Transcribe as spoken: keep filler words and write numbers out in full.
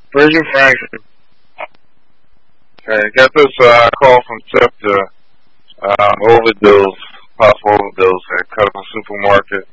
Persian Franklin. Okay, got this uh, call from Tip to uh, overdose, possible overdose at Cutler Supermarket.